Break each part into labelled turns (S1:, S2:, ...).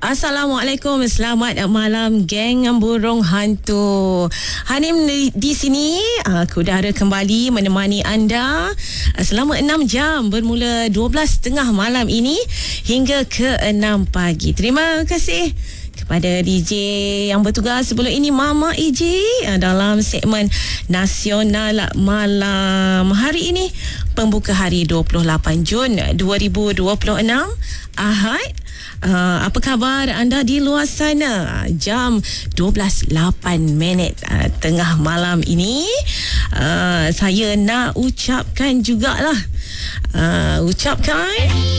S1: Assalamualaikum, selamat malam geng burung hantu. Hanim di sini kudara kembali menemani anda selama 6 jam bermula 12.30 malam ini hingga ke 6 pagi. Terima kasih kepada DJ yang bertugas sebelum ini, Mama EJ, dalam segmen Nasional Malam. Hari ini pembuka hari 28 Jun 2026 Ahad. Apa khabar anda di luar sana? Jam 12.08 tengah malam ini, saya nak ucapkan jugalah ucapkan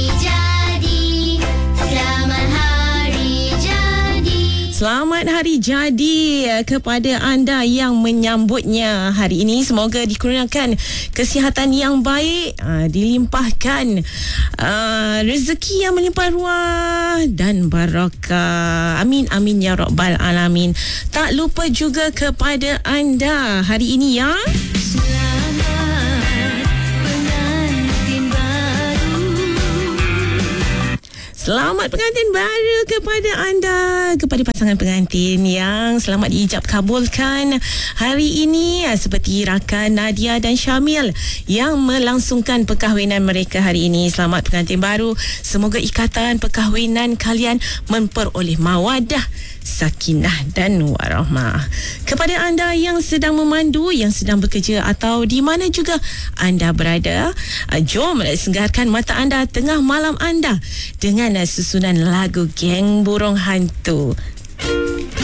S1: Selamat Hari Jadi kepada anda yang menyambutnya hari ini. Semoga dikurniakan kesihatan yang baik, dilimpahkan rezeki yang melimpah ruah dan barakah. Amin amin ya rabbal alamin. Tak lupa juga kepada anda hari ini ya. Selamat pengantin baru kepada anda, kepada pasangan pengantin yang selamat diijab kabulkan hari ini, seperti rakan Nadia dan Syamil yang melangsungkan perkahwinan mereka hari ini. Selamat pengantin baru. Semoga ikatan perkahwinan kalian memperoleh mawaddah, sakinah dan warahmah. Kepada anda yang sedang memandu, yang sedang bekerja atau di mana juga anda berada, jom senggarkan mata anda tengah malam anda dengan susunan lagu Geng Burung Hantu.